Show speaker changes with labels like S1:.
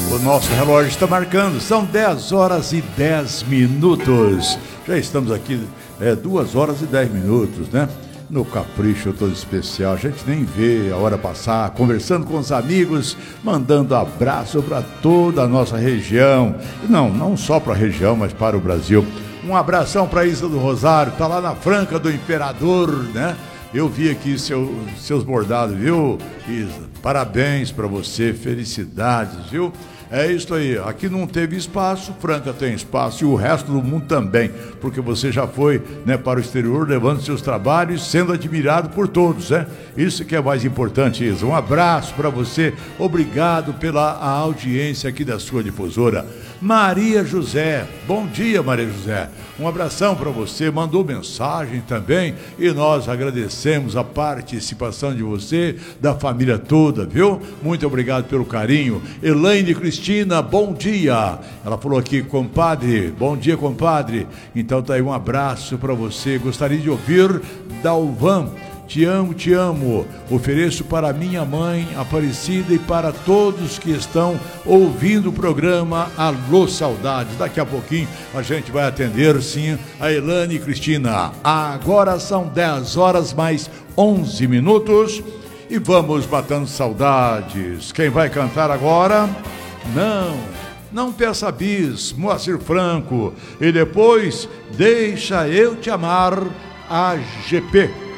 S1: O nosso relógio está marcando, são 10 horas e 10 minutos. Já estamos aqui, 2 horas e 10 minutos, né? No capricho todo especial, a gente nem vê a hora passar, conversando com os amigos, mandando abraço para toda a nossa região. Não só para a região, mas para o Brasil. Um abração para Isa do Rosário, tá lá na Franca do Imperador, né? Eu vi aqui seus bordados, viu, Isa? Parabéns para você, felicidades, viu? É isso aí, aqui não teve espaço, Franca tem espaço e o resto do mundo também, porque você já foi, né, para o exterior levando seus trabalhos, sendo admirado por todos, né? Isso que é mais importante, Isa. Um abraço para você, obrigado pela audiência aqui da sua difusora. Maria José, bom dia, Maria José. Um abração para você, mandou mensagem também e nós agradecemos a participação de você, da família toda, viu? Muito obrigado pelo carinho. Elaine Cristina, bom dia. Ela falou aqui, compadre, bom dia, compadre. Então tá aí um abraço para você. Gostaria de ouvir Dalvan. Te amo, te amo. Ofereço para minha mãe Aparecida e para todos que estão ouvindo o programa Alô Saudades. Daqui a pouquinho a gente vai atender, sim, a Elane e Cristina. Agora são 10 horas mais 11 minutos e vamos matando saudades. Quem vai cantar agora? Não peça bis, Moacir Franco. E depois, Deixa Eu Te Amar, AGP.